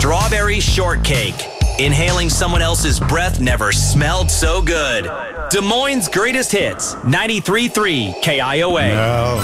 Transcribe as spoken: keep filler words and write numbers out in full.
strawberry shortcake. Inhaling someone else's breath never smelled so good. Des Moines' greatest hits, ninety-three point three K I O A. No.